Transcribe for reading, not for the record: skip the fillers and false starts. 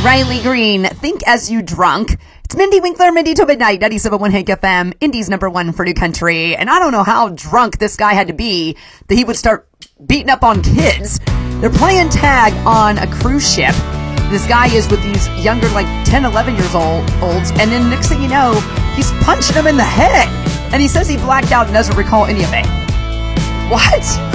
Riley Green, Think As You Drunk. It's Mindy Winkler, Mindy till midnight, 97.1 Hank FM, Indy's #1 for New Country. And I don't know how drunk this guy had to be that he would start beating up on kids. They're playing tag on a cruise ship. This guy is with these younger, like 10, 11 years olds. And then next thing you know, he's punching them in the head. And he says he blacked out and doesn't recall any of it. What?